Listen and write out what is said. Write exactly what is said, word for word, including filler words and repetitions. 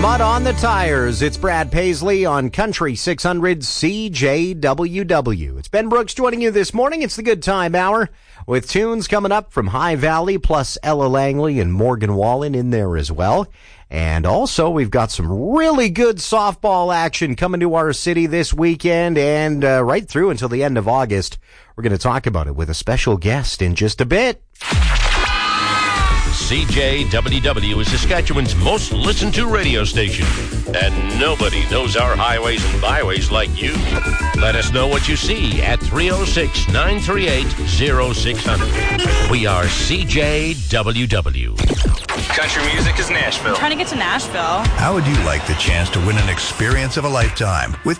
Mud on the tires. It's Brad Paisley on Country six hundred C J W W. It's Ben Brooks joining you this morning. It's the Good Time Hour with tunes coming up from High Valley, plus Ella Langley and Morgan Wallen in there as well. And also, we've got some really good softball action coming to our city this weekend and uh, right through until the end of August. We're going to talk about it with a special guest in just a bit. C J W W is Saskatchewan's most listened to radio station, and nobody knows our highways and byways like you. Let us know what you see at three oh six, nine three eight, oh six hundred. We are C J W W. Country music is Nashville. I'm trying to get to Nashville. How would you like the chance to win an experience of a lifetime with